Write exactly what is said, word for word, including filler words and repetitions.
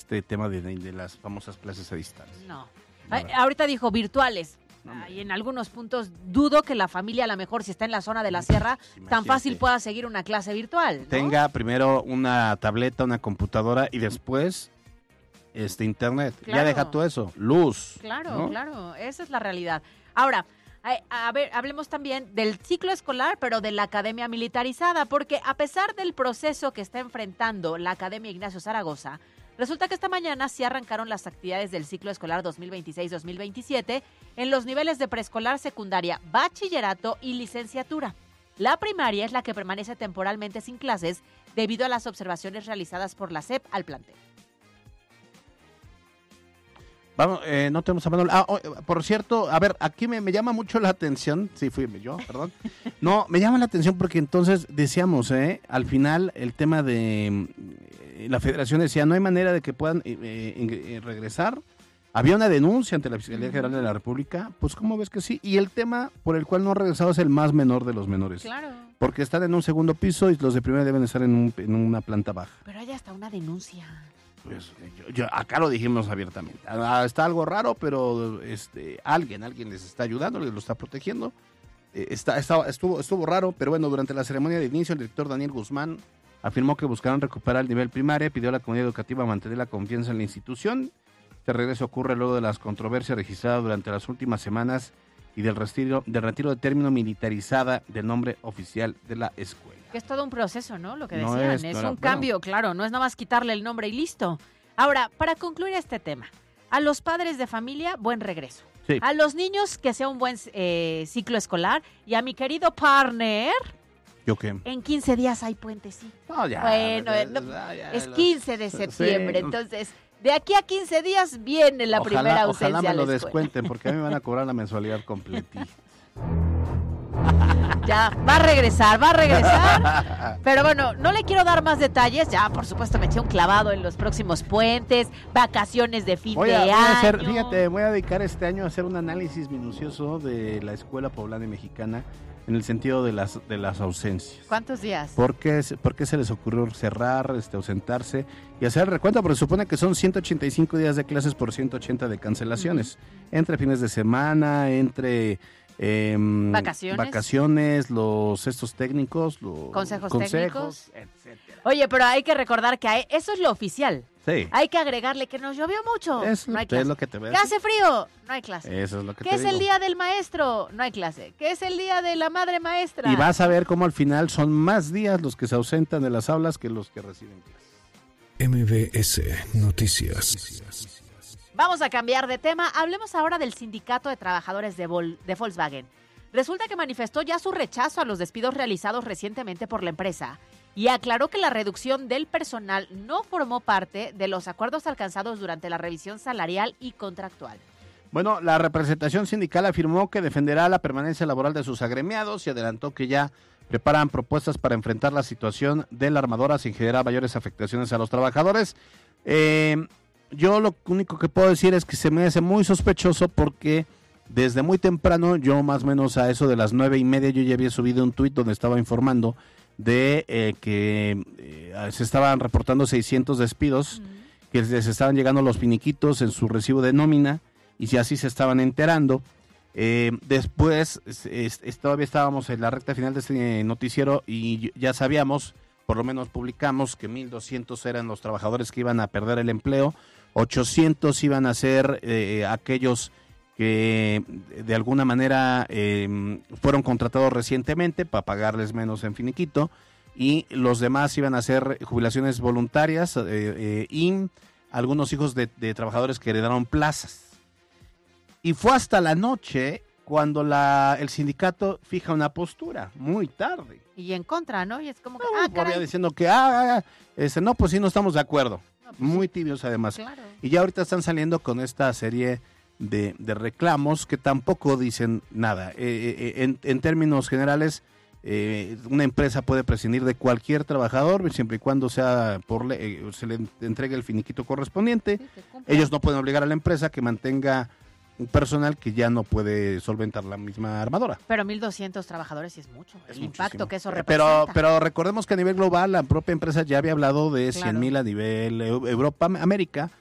este tema de, de las famosas clases a distancia. No. Ay, ahorita dijo virtuales. Y en algunos puntos dudo que la familia, a lo mejor si está en la zona de la sierra, Imagínate. tan fácil pueda seguir una clase virtual, ¿no? Tenga primero una tableta, una computadora y después este internet. Claro. Ya deja todo eso, luz. Claro, ¿no? claro, esa es la realidad. Ahora, a, a ver, hablemos también del ciclo escolar, pero de la academia militarizada, porque a pesar del proceso que está enfrentando la Academia Ignacio Zaragoza, resulta que esta mañana sí arrancaron las actividades del ciclo escolar dos mil veintiséis dos mil veintisiete en los niveles de preescolar, secundaria, bachillerato y licenciatura. La primaria es la que permanece temporalmente sin clases debido a las observaciones realizadas por la S E P al plantel. Vamos, eh, no tenemos a Manuel. Ah, oh, por cierto, a ver, aquí me, me llama mucho la atención. Sí, fui yo, perdón. No, me llama la atención porque entonces decíamos, eh, al final el tema de eh, la federación decía, no hay manera de que puedan eh, eh, regresar. Había una denuncia ante la Fiscalía General de la República, pues ¿cómo ves que sí? Y el tema por el cual no ha regresado es el más menor de los menores. Claro. Porque están en un segundo piso y los de primera deben estar en, un, en una planta baja. Pero hay hasta una denuncia. Pues yo, yo, acá lo dijimos abiertamente. Ah, está algo raro, pero este alguien, alguien les está ayudando, les lo está protegiendo. Eh, está, está, estuvo, estuvo raro, pero bueno, durante la ceremonia de inicio, el director Daniel Guzmán afirmó que buscaron recuperar el nivel primario, pidió a la comunidad educativa mantener la confianza en la institución. Este regreso ocurre luego de las controversias registradas durante las últimas semanas y del retiro, del retiro de término militarizada del nombre oficial de la escuela. Que es todo un proceso, ¿no? Lo que No decían, es, es, no era- un cambio, bueno. claro, no es nada más quitarle el nombre y listo. Ahora, para concluir este tema, a los padres de familia, buen regreso. Sí. A los niños, que sea un buen eh, ciclo escolar. Y a mi querido partner, ¿Yo qué? en quince días hay puente, sí. No, ya, Bueno, ya, no, ya, ya, es los- quince de sí. septiembre, entonces, de aquí a quince días viene la Ojalá- primera ausencia Ojalá me a la lo escuela. descuenten, porque a mí me van a cobrar la mensualidad completita. Ya, va a regresar, va a regresar. Pero bueno, no le quiero dar más detalles. Ya, por supuesto, me eché un clavado en los próximos puentes, vacaciones de fin Voy a, de voy a hacer, año. fíjate, voy a dedicar este año a hacer un análisis minucioso de la escuela poblana y mexicana en el sentido de las de las ausencias. ¿Cuántos días? ¿Por qué, se- por qué se les ocurrió cerrar, este, ausentarse y hacer el recuento? Porque se supone que son ciento ochenta y cinco días de clases por ciento ochenta de cancelaciones. Entre fines de semana, entre eh, Vacaciones. vacaciones, los estos técnicos, los Consejos consejos, técnicos. etcétera. Oye, pero hay que recordar que hay- eso es lo oficial. Sí, Hay que agregarle que nos llovió mucho. es, no hay es clase. lo que te ves. ¿Qué hace frío? No hay clase. Eso es lo que ¿Qué te es digo. el día del maestro? No hay clase. ¿Qué es el día de la madre maestra? Y vas a ver cómo al final son más días los que se ausentan de las aulas que los que reciben clases. M B S Noticias. Vamos a cambiar de tema. Hablemos ahora del sindicato de trabajadores de, Vol- de Volkswagen. Resulta que manifestó ya su rechazo a los despidos realizados recientemente por la empresa y aclaró que la reducción del personal no formó parte de los acuerdos alcanzados durante la revisión salarial y contractual. Bueno, la representación sindical afirmó que defenderá la permanencia laboral de sus agremiados y adelantó que ya preparan propuestas para enfrentar la situación de la armadora sin generar mayores afectaciones a los trabajadores. Eh, yo lo único que puedo decir es que se me hace muy sospechoso porque desde muy temprano, yo más o menos a eso de las nueve y media, yo ya había subido un tuit donde estaba informando de eh, que eh, se estaban reportando seiscientos despidos, que les estaban llegando los finiquitos en su recibo de nómina y si así se estaban enterando. Eh, después es, es, es, todavía estábamos en la recta final de este noticiero y ya sabíamos, por lo menos publicamos que mil doscientos eran los trabajadores que iban a perder el empleo, ochocientos iban a ser eh, aquellos que de alguna manera eh, fueron contratados recientemente para pagarles menos en finiquito y los demás iban a ser jubilaciones voluntarias eh, eh, y algunos hijos de, de trabajadores que heredaron plazas. Y fue hasta la noche cuando la, el sindicato fija una postura, muy tarde. Y en contra, ¿no? Y es como que, No, ah, todavía caray. diciendo que, ah, ah, este, no, pues sí, no estamos de acuerdo. No, pues Muy tibios además. Claro. Y ya ahorita están saliendo con esta serie de, de reclamos que tampoco dicen nada. Eh, eh, en, en términos generales, eh, una empresa puede prescindir de cualquier trabajador siempre y cuando sea por le- eh, se le entregue el finiquito correspondiente. Sí, que cumpla. Ellos no pueden obligar a la empresa que mantenga un personal que ya no puede solventar la misma armadora. Pero mil doscientos trabajadores sí es mucho. Es el muchísimo. impacto que eso Eh, representa. Pero, pero recordemos que a nivel global la propia empresa ya había hablado de Claro. cien mil a nivel Eu- Europa, América,